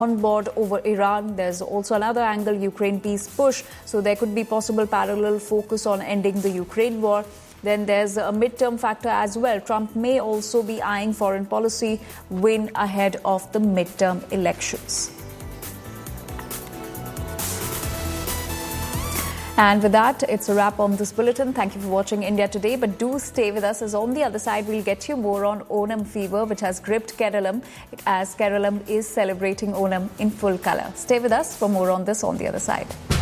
on board over Iran. There's also another angle, Ukraine peace push. So there could be possible parallel focus on ending the Ukraine war. Then there's a midterm factor as well. Trump may also be eyeing foreign policy win ahead of the midterm elections. And with that, it's a wrap on this bulletin. Thank you for watching India Today. But do stay with us, as on the other side, we'll get you more on Onam fever, which has gripped Kerala, as Kerala is celebrating Onam in full colour. Stay with us for more on this on the other side.